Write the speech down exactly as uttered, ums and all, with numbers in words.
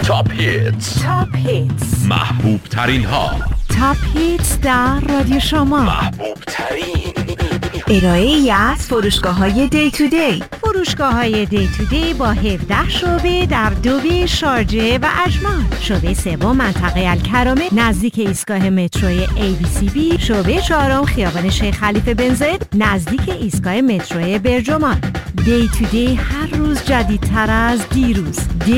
تاپ هیتس، تاپ هیتس، محبوب ترین ها، تاپ هیتس در رادیو شما، محبوب ترین. ارائه‌ای از فروشگاه‌های دی تو دی. فروشگاه‌های دی تو دی با هفده شعبه در دوبی، شارجه و اجمان. شعبه سوم منطقه الکرامه نزدیک ایستگاه متروی ای بی سی بی. شعبه چهارم خیابان شیخ خلیفه بن زاید نزدیک ایستگاه متروی برجمان. دی تو دی هر روز جدیدتر از دیروز.